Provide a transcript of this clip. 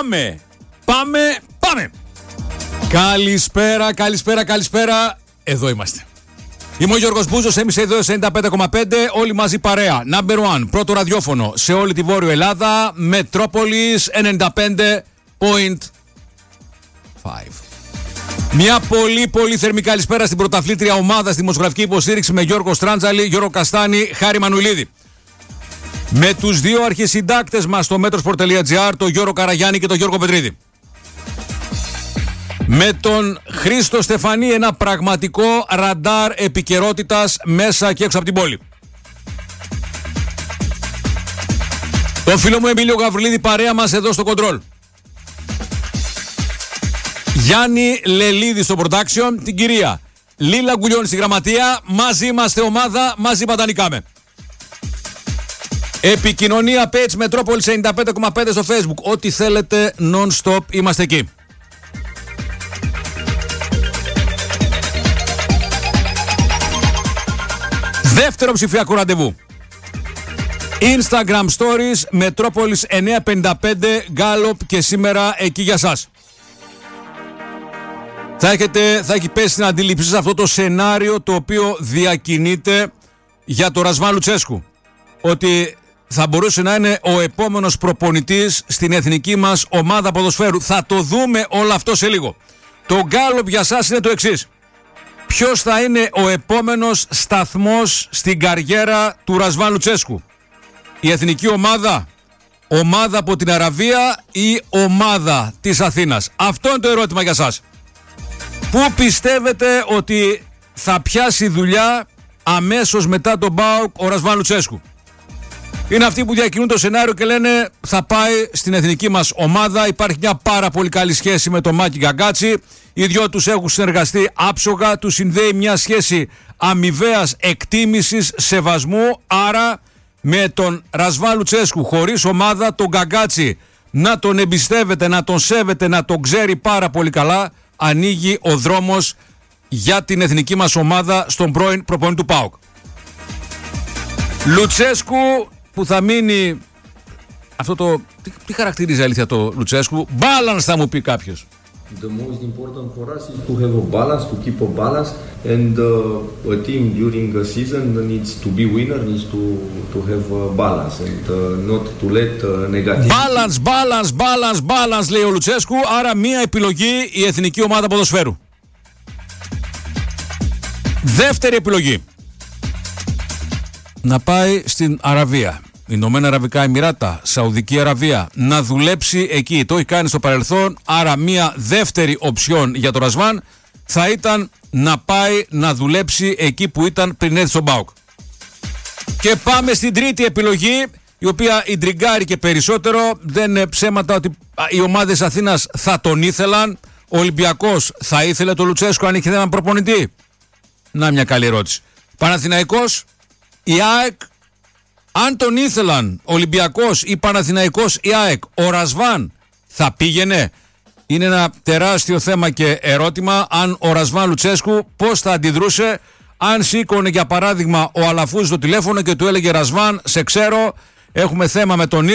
Πάμε. Καλησπέρα. Εδώ είμαστε. Είμαι ο Γιώργος Μπούζος, εμείς εδώ 95,5, όλοι μαζί παρέα. Number one, πρώτο ραδιόφωνο σε όλη τη Βόρειο Ελλάδα, Μετρόπολης 95,5. Μια πολύ θερμή καλησπέρα στην πρωταθλήτρια ομάδα στη δημοσιογραφική υποστήριξη με Γιώργο Στράντζαλη, Γιώργο Καστάνη, Χάρη Μανουλίδη. Με τους δύο αρχισυντάκτες μας στο Metrosport.gr, τον Γιώργο Καραγιάννη και τον Γιώργο Πετρίδη. Με τον Χρήστο Στεφανή, ένα πραγματικό ραντάρ επικαιρότητας μέσα και έξω από την πόλη. Το φίλο μου Εμίλιο Γαβριλίδη παρέα μας εδώ στο Control. Γιάννη Λελίδη στο production, την κυρία Λίλα Γκουλιώνη στη γραμματεία. Μαζί είμαστε ομάδα, μαζί παντανικάμε. Επικοινωνία page Μετρόπολης 95,5 στο Facebook. Ό,τι θέλετε non-stop είμαστε εκεί. Δεύτερο ψηφιακό ραντεβού. Instagram Stories Μετρόπολης 955 Gallup και σήμερα εκεί για σας. Θα έχει πέσει στην αντίληψή σας αυτό το σενάριο το οποίο διακινείται για το Ρασβάν Λουτσέσκου. Ότι θα μπορούσε να είναι ο επόμενος προπονητής στην εθνική μας ομάδα ποδοσφαίρου. Θα το δούμε όλο αυτό σε λίγο. Το Gallup για σας είναι το εξής. Ποιος θα είναι ο επόμενος σταθμός στην καριέρα του Ρασβάν Λουτσέσκου? Η εθνική ομάδα από την Αραβία ή ομάδα της Αθήνας? Αυτό είναι το ερώτημα για σας. Πού πιστεύετε ότι θα πιάσει δουλειά αμέσως μετά τον ΠΑΟΚ ο Ρασβάν Λουτσέσκου? Είναι αυτοί που διακινούν το σενάριο και λένε θα πάει στην εθνική μας ομάδα. Υπάρχει μια πάρα πολύ καλή σχέση με τον Μάκη Γκαγκάτσι. Οι δυο τους έχουν συνεργαστεί άψογα. Τους συνδέει μια σχέση αμοιβαίας εκτίμησης, σεβασμού. Άρα με τον Ρασβάν Λουτσέσκου χωρίς ομάδα, τον Γκαγκάτσι να τον εμπιστεύεται, να τον σέβεται, να τον ξέρει πάρα πολύ καλά, ανοίγει ο δρόμος για την εθνική μας ομάδα στον πρώην προπονητή του ΠΑΟΚ. Λουτσέσκου που θα μείνει αυτό το... Τι χαρακτηρίζει αλήθεια το Λουτσέσκου? Balance θα μου πει κάποιος. The most important for us is to have a balance, to keep a balance, and a team during a season needs to be winner, needs to have a balance and not to let negative. Balance λέει ο Λουτσέσκου, άρα μία επιλογή η εθνική ομάδα ποδοσφαίρου. Δεύτερη επιλογή. Να πάει στην Αραβία, Ηνωμένα Αραβικά Εμιράτα, Σαουδική Αραβία, να δουλέψει εκεί. Το έχει κάνει στο παρελθόν, άρα μια δεύτερη οψιόν για το Ρασβάν θα ήταν να πάει να δουλέψει εκεί που ήταν πριν έρθει στον ΠΑΟΚ. Και πάμε στην τρίτη επιλογή, η οποία ιντριγκάρει και περισσότερο. Δεν είναι ψέματα ότι οι ομάδες Αθήνας θα τον ήθελαν. Ο Ολυμπιακός θα ήθελε το Λουτσέσκου αν είχε έναν προπονητή? Να μια καλή ερώτηση. Παναθηναϊκός, η ΑΕΚ, αν τον ήθελαν Ολυμπιακός ή Παναθηναϊκός ή ΑΕΚ, ο Ρασβάν θα πήγαινε? Είναι ένα τεράστιο θέμα και ερώτημα. Αν ο Ρασβάν Λουτσέσκου πώς θα αντιδρούσε αν σήκωνε για παράδειγμα ο Αλαφούζης το τηλέφωνο και του έλεγε Ρασβάν, σε ξέρω, έχουμε θέμα με τον